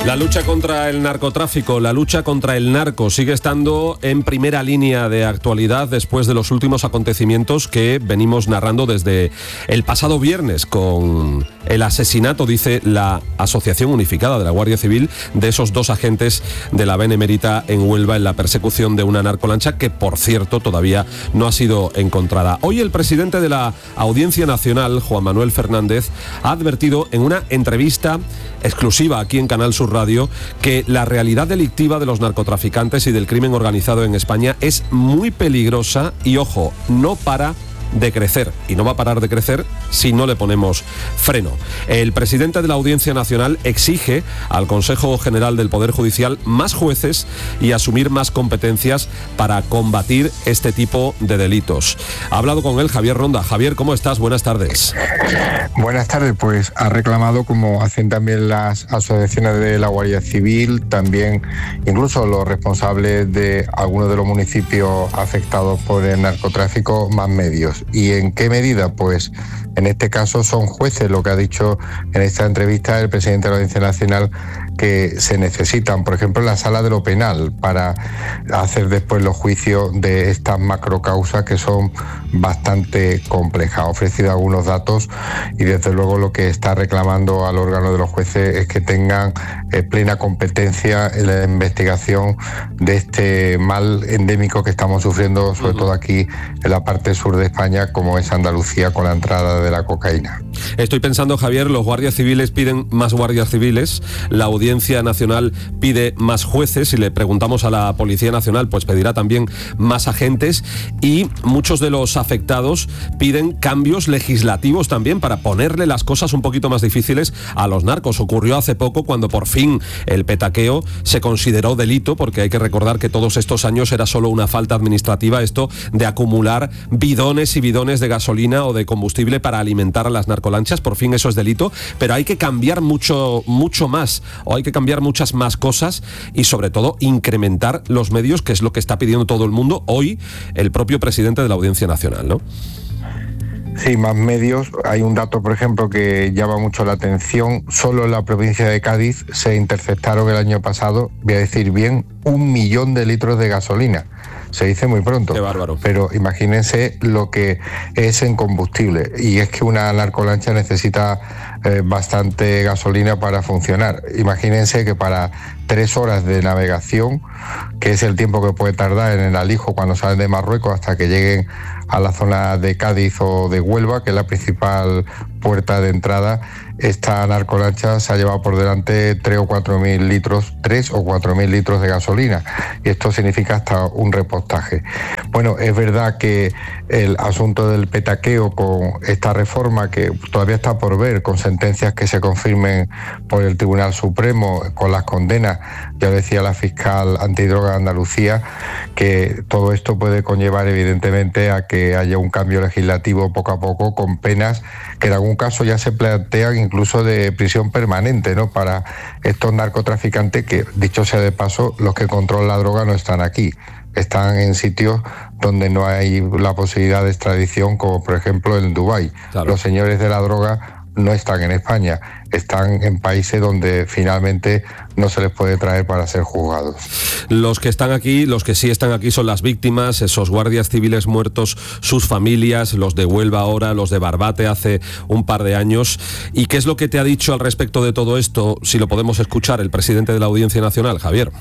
La lucha contra el narcotráfico, la lucha contra el narco sigue estando en primera línea de actualidad después de los últimos acontecimientos que venimos narrando desde el pasado viernes con el asesinato, dice la Asociación Unificada de la Guardia Civil, de esos 2 agentes de la Benemérita en Huelva en la persecución de una narcolancha que, por cierto, todavía no ha sido encontrada. Hoy el presidente de la Audiencia Nacional, Juan Manuel Fernández, ha advertido en una entrevista exclusiva aquí en Canal Sur Radio que la realidad delictiva de los narcotraficantes y del crimen organizado en España es muy peligrosa y, ojo, no para de crecer, y no va a parar de crecer si no le ponemos freno. El presidente de la Audiencia Nacional exige al Consejo General del Poder Judicial más jueces y asumir más competencias para combatir este tipo de delitos. Ha hablado con él Javier Ronda. Javier, ¿cómo estás? Buenas tardes. Buenas tardes. Pues ha reclamado, como hacen también las asociaciones de la Guardia Civil, también incluso los responsables de algunos de los municipios afectados por el narcotráfico, más medios. ¿Y en qué medida? Pues en este caso son jueces, lo que ha dicho en esta entrevista el presidente de la Audiencia Nacional, que se necesitan, por ejemplo, en la sala de lo penal para hacer después los juicios de estas macrocausas que son bastante complejas. Ha ofrecido algunos datos y desde luego lo que está reclamando al órgano de los jueces es que tengan plena competencia en la investigación de este mal endémico que estamos sufriendo, sobre todo aquí en la parte sur de España, como es Andalucía, con la entrada de la cocaína. Estoy pensando, Javier, los guardias civiles piden más guardias civiles, la Audiencia Nacional pide más jueces, si le preguntamos a la Policía Nacional, pues pedirá también más agentes, y muchos de los afectados piden cambios legislativos también para ponerle las cosas un poquito más difíciles a los narcos. Ocurrió hace poco cuando por fin el petaqueo se consideró delito, porque hay que recordar que todos estos años era solo una falta administrativa, esto de acumular bidones y bidones de gasolina o de combustible para alimentar a las narcolanchas. Por fin eso es delito, pero hay que cambiar mucho más, o hay que cambiar muchas más cosas, y sobre todo incrementar los medios, que es lo que está pidiendo todo el mundo, hoy el propio presidente de la Audiencia Nacional, ¿no? Sí, más medios. Hay un dato, por ejemplo, que llama mucho la atención. Solo en la provincia de Cádiz se interceptaron el año pasado, voy a decir bien, 1 millón de litros de gasolina. Se dice muy pronto. Qué bárbaro. Pero imagínense lo que es en combustible. Y es que una narcolancha necesita bastante gasolina para funcionar. Imagínense que para 3 horas de navegación, que es el tiempo que puede tardar en el Alijo cuando salen de Marruecos hasta que lleguen a la zona de Cádiz o de Huelva, que es la principal puerta de entrada, esta narcolancha se ha llevado por delante 3 o 4.000 litros de gasolina, y esto significa hasta un repostaje. Bueno, es verdad que el asunto del petaqueo con esta reforma, que todavía está por ver, con sentencias que se confirmen por el Tribunal Supremo, con las condenas, ya decía la fiscal antidroga de Andalucía, que todo esto puede conllevar evidentemente a que haya un cambio legislativo poco a poco, con penas que en algún caso ya se plantean incluso de prisión permanente, ¿no?, para estos narcotraficantes que, dicho sea de paso, los que controlan la droga no están aquí, están en sitios donde no hay la posibilidad de extradición, como por ejemplo en Dubái. Claro. Los señores de la droga no están en España, están en países donde finalmente no se les puede traer para ser juzgados. Los que están aquí, los que sí están aquí son las víctimas, esos guardias civiles muertos, sus familias, los de Huelva ahora, los de Barbate hace un par de años. ¿Y qué es lo que te ha dicho al respecto de todo esto, si lo podemos escuchar, el presidente de la Audiencia Nacional, Javier?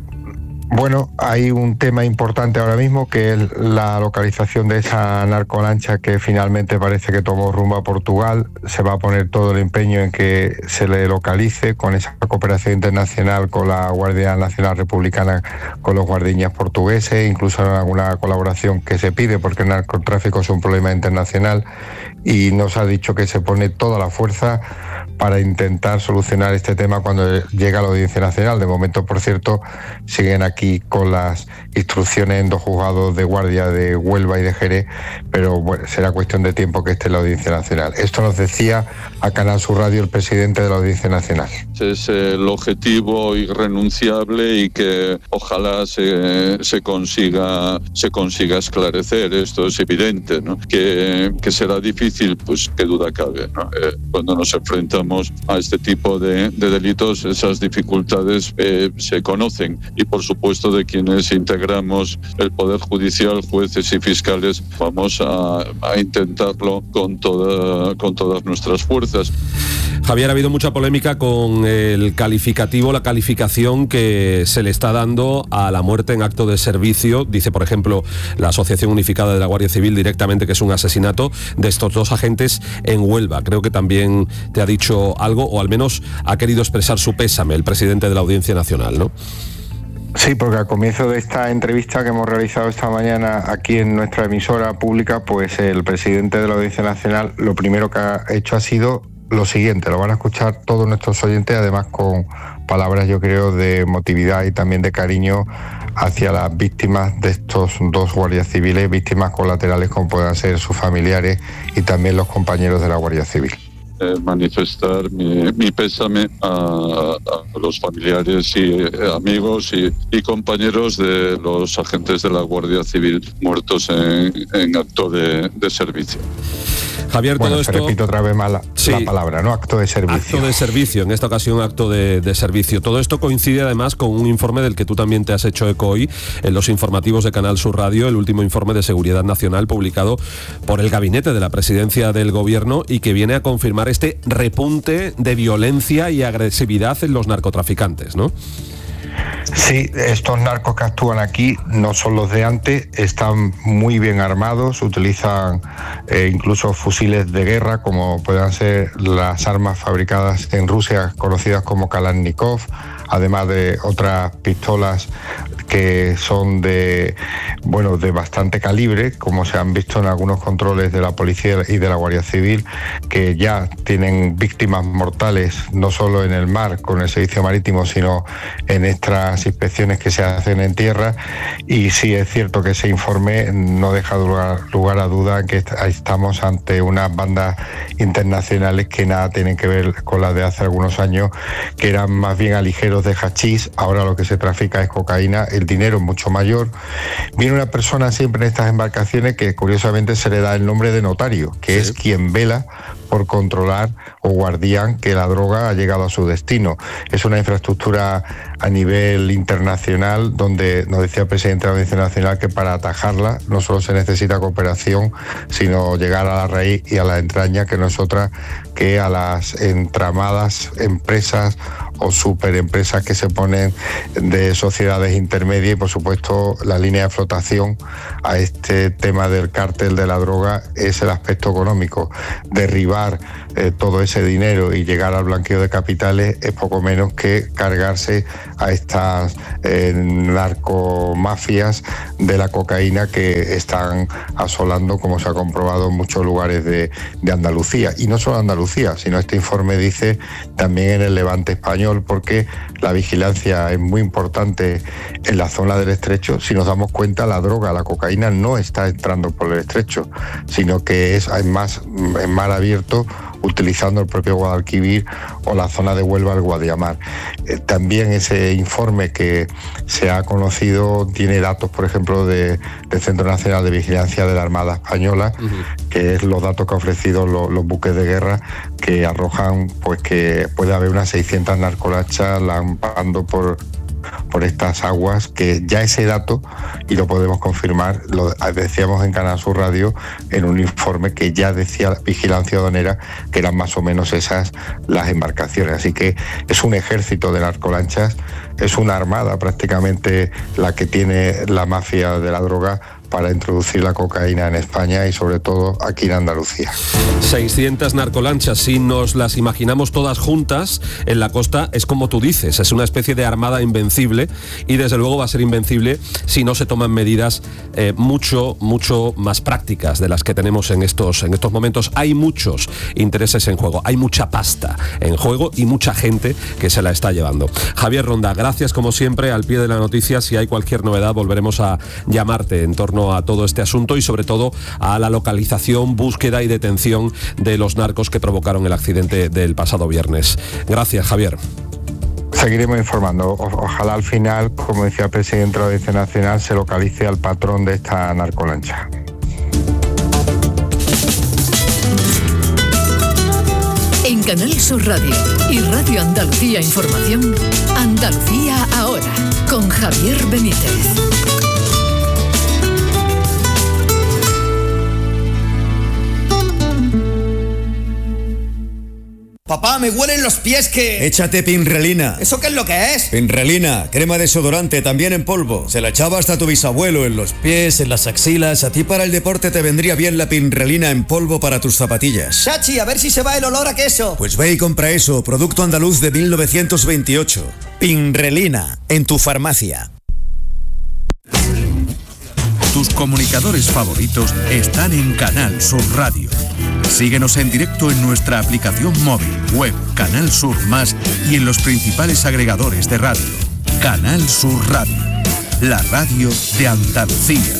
Bueno, hay un tema importante ahora mismo, que es la localización de esa narcolancha que finalmente parece que tomó rumbo a Portugal. Se va a poner todo el empeño en que se le localice, con esa cooperación internacional con la Guardia Nacional Republicana, con los guardiñas portugueses, incluso en alguna colaboración que se pide, porque el narcotráfico es un problema internacional, y nos ha dicho que se pone toda la fuerza para intentar solucionar este tema cuando llega a la Audiencia Nacional. De momento, por cierto, siguen aquí con las instrucciones en 2 juzgados de guardia de Huelva y de Jerez, pero bueno, será cuestión de tiempo que esté en la Audiencia Nacional. Esto nos decía a Canal Sur Radio el presidente de la Audiencia Nacional. Es el objetivo irrenunciable y que ojalá se consiga esclarecer. Esto es evidente, ¿no? Que será difícil, pues qué duda cabe, ¿no? Cuando nos enfrentamos enfrentamos a este tipo de delitos, esas dificultades se conocen, y por supuesto de quienes integramos el Poder Judicial, jueces y fiscales, vamos a intentarlo con todas nuestras fuerzas. Javier, ha habido mucha polémica con el calificativo, la calificación que se le está dando a la muerte en acto de servicio. Dice, por ejemplo, la Asociación Unificada de la Guardia Civil directamente que es un asesinato de estos dos agentes en Huelva. Creo que también te ha dicho algo, o al menos ha querido expresar su pésame el presidente de la Audiencia Nacional, ¿no? Sí, porque al comienzo de esta entrevista que hemos realizado esta mañana aquí en nuestra emisora pública, pues el presidente de la Audiencia Nacional lo primero que ha hecho ha sido lo siguiente, lo van a escuchar todos nuestros oyentes, además con palabras, yo creo, de emotividad y también de cariño hacia las víctimas de estos dos guardias civiles, víctimas colaterales como puedan ser sus familiares y también los compañeros de la Guardia Civil. Manifestar mi pésame a los familiares y amigos y compañeros de los agentes de la Guardia Civil muertos en acto de servicio. Javier, bueno, todo esto... repito otra vez más la palabra, ¿no? Acto de servicio. Acto de servicio, en esta ocasión acto de servicio. Todo esto coincide además con un informe del que tú también te has hecho eco hoy en los informativos de Canal Sur Radio, el último informe de seguridad nacional publicado por el Gabinete de la Presidencia del Gobierno y que viene a confirmar este repunte de violencia y agresividad en los narcotraficantes, ¿no? Sí, estos narcos que actúan aquí no son los de antes, están muy bien armados, utilizan incluso fusiles de guerra como puedan ser las armas fabricadas en Rusia conocidas como Kalashnikov, además de otras pistolas que son de bastante calibre, como se han visto en algunos controles de la policía y de la Guardia Civil, que ya tienen víctimas mortales no solo en el mar con el servicio marítimo, sino en estas inspecciones que se hacen en tierra. Y sí es cierto que ese informe no deja lugar a duda que estamos ante unas bandas internacionales que nada tienen que ver con las de hace algunos años, que eran más bien aligeros de hachís. Ahora lo que se trafica es cocaína, el dinero es mucho mayor. Viene una persona siempre en estas embarcaciones que curiosamente se le da el nombre de notario, que es quien vela por controlar o guardián que la droga ha llegado a su destino. Es una infraestructura a nivel internacional donde nos decía el presidente de la Audiencia Nacional que para atajarla no solo se necesita cooperación, sino llegar a la raíz y a la entraña, que no es otra que a las entramadas empresas o superempresas que se ponen de sociedades intermedias y por supuesto la línea de flotación a este tema del cártel de la droga es el aspecto económico. Derribar todo ese dinero y llegar al blanqueo de capitales es poco menos que cargarse a estas narcomafias de la cocaína que están asolando, como se ha comprobado, en muchos lugares de Andalucía. Y no solo Andalucía, sino este informe dice también en el Levante español, porque la vigilancia es muy importante en la zona del Estrecho. Si nos damos cuenta, la droga, la cocaína, no está entrando por el Estrecho, sino que es más en mar abierto, utilizando el propio Guadalquivir o la zona de Huelva, el Guadiamar. También ese informe que se ha conocido tiene datos, por ejemplo, del Centro Nacional de Vigilancia de la Armada Española, que es los datos que ha ofrecido los buques de guerra, que arrojan pues que puede haber unas 600 narcolanchas lampando por estas aguas, que ya ese dato, y lo podemos confirmar, lo decíamos en Canal Sur Radio en un informe que ya decía Vigilancia Aduanera que eran más o menos esas las embarcaciones. Así que es un ejército de narcolanchas, es una armada prácticamente la que tiene la mafia de la droga para introducir la cocaína en España y sobre todo aquí en Andalucía. 600 narcolanchas, si nos las imaginamos todas juntas en la costa, es como tú dices, es una especie de armada invencible y desde luego va a ser invencible si no se toman medidas mucho más prácticas de las que tenemos en estos momentos. Hay muchos intereses en juego, hay mucha pasta en juego y mucha gente que se la está llevando. Javier Ronda, gracias como siempre, al pie de la noticia. Si hay cualquier novedad volveremos a llamarte en torno a todo este asunto y sobre todo a la localización, búsqueda y detención de los narcos que provocaron el accidente del pasado viernes. Gracias, Javier. Seguiremos informando. Ojalá al final, como decía el presidente de la Audiencia Nacional, se localice al patrón de esta narcolancha. En En Canal Sur Radio y Radio Andalucía Información, Andalucía ahora, con Javier Benítez. Papá, me huelen los pies que... Échate Pinrelina. ¿Eso qué es lo que es? Pinrelina, crema desodorante, también en polvo. Se la echaba hasta tu bisabuelo, en los pies, en las axilas. A ti para el deporte te vendría bien la Pinrelina en polvo para tus zapatillas. Chachi, a ver si se va el olor a queso. Pues ve y compra eso, producto andaluz de 1928. Pinrelina, en tu farmacia. Tus comunicadores favoritos están en Canal Sur Radio. Síguenos en directo en nuestra aplicación móvil, web, Canal Sur Más y en los principales agregadores de radio. Canal Sur Radio, la radio de Andalucía.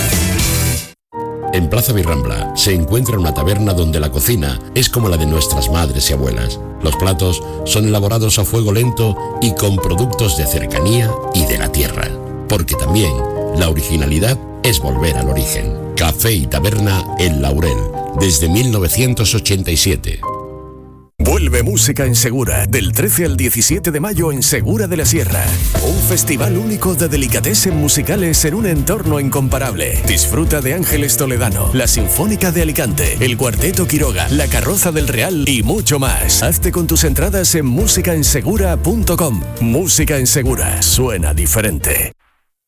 En Plaza Birrambla se encuentra una taberna donde la cocina es como la de nuestras madres y abuelas. Los platos son elaborados a fuego lento y con productos de cercanía y de la tierra. Porque también la originalidad es volver al origen. Café y taberna El Laurel, desde 1987. Vuelve Música en Segura, del 13 al 17 de mayo en Segura de la Sierra. Un festival único de delicatessen musicales en un entorno incomparable. Disfruta de Ángeles Toledano, la Sinfónica de Alicante, el Cuarteto Quiroga, la Carroza del Real y mucho más. Hazte con tus entradas en musicaensegura.com. Música en Segura, suena diferente.